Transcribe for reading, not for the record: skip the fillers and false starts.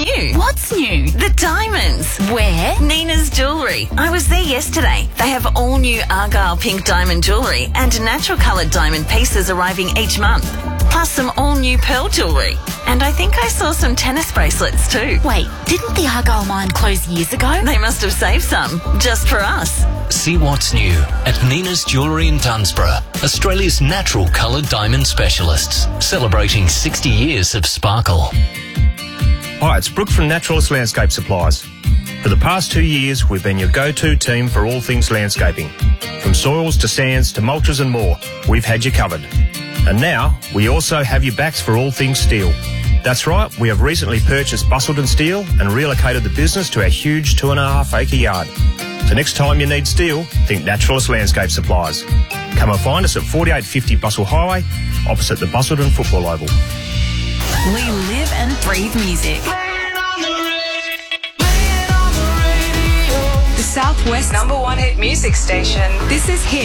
new. What's new? The diamonds. Where? Nina's Jewellery. I was there yesterday. They have all new Argyle pink diamond jewellery and natural coloured diamond pieces arriving each month. Plus some all new pearl jewellery. And I think I saw some tennis bracelets too. Wait, didn't the Argyle mine close years ago? They must have saved some, just for us. See what's new at Nina's Jewellery in Dunsborough, Australia's natural coloured diamond specialists, celebrating 60 years of sparkle. Hi, it's Brooke from Naturalist Landscape Supplies. For the past 2 years, we've been your go-to team for all things landscaping. From soils to sands to mulches and more, we've had you covered. And now, we also have your backs for all things steel. That's right, we have recently purchased Busselton Steel and relocated the business to our huge 2.5 acre yard. So next time you need steel, think Naturalist Landscape Supplies. Come and find us at 4850 Bustle Highway, opposite the Busselton Football Oval. We live and breathe music. The Southwest #1 hit music station. This is Hit.